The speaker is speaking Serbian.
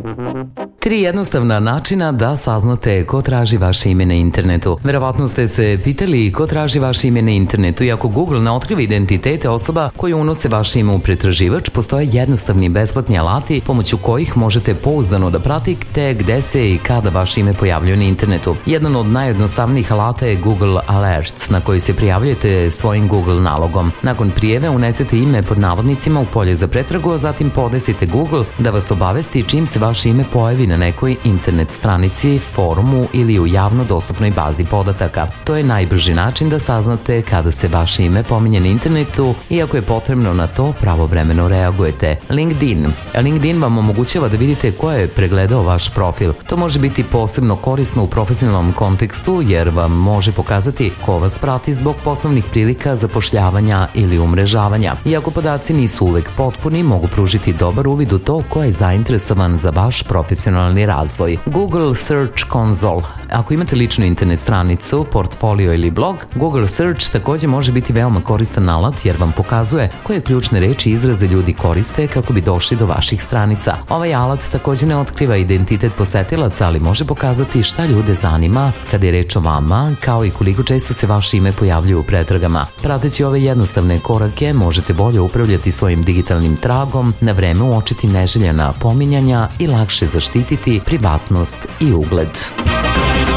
3 jednostavna načina da saznate ko traži vaše ime na internetu. Verovatno ste se pitali ko traži vaše ime na internetu, i ako Google ne otkriva identitete osoba koji unose vaše ime u pretraživač, postoje jednostavni besplatni alati pomoću kojih možete pouzdano da pratite gde se i kada vaše ime pojavljuje na internetu. Jedan od najjednostavnijih alata je Google Alerts, na koji se prijavljujete svojim Google nalogom. Nakon prijeve unesete ime pod navodnicima u polje za pretragu, a zatim podesite Google da vas obavesti čim se vaše ime pojavi na nekoj internet stranici, forumu ili u javno dostupnoj bazi podataka. To je najbrži način da saznate kada se vaše ime pominje na internetu i ako je potrebno na to pravovremeno reagujete. LinkedIn vam omogućava da vidite ko je pregledao vaš profil. To može biti posebno korisno u profesionalnom kontekstu jer vam može pokazati ko vas prati zbog poslovnih prilika, zapošljavanja ili umrežavanja. Iako podaci nisu uvek potpuni, mogu pružiti dobar uvid u to ko je zainteresovan za vaš profesionalni razvoj. Google Search Console. Ako imate ličnu internet stranicu, portfolio ili blog, Google Search takođe može biti veoma koristan alat jer vam pokazuje koje ključne reči i izraze ljudi koriste kako bi došli do vaših stranica. Ovaj alat takođe ne otkriva identitet posetilaca, ali može pokazati šta ljude zanima kada je reč o vama, kao i koliko često se vaše ime pojavljuje u pretragama. Prateći ove jednostavne korake, možete bolje upravljati svojim digitalnim tragom, na vreme uočiti neželjena pominjanja i lakše zaštititi privatnost i ugled.